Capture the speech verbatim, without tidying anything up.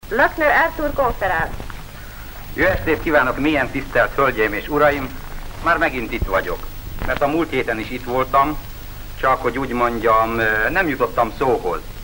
Lackner Arthur konferál. Jó estét kívánok, mélyen tisztelt hölgyeim és uraim! Már megint itt vagyok, mert a múlt héten is itt voltam, csak hogy úgy mondjam, nem jutottam szóhoz.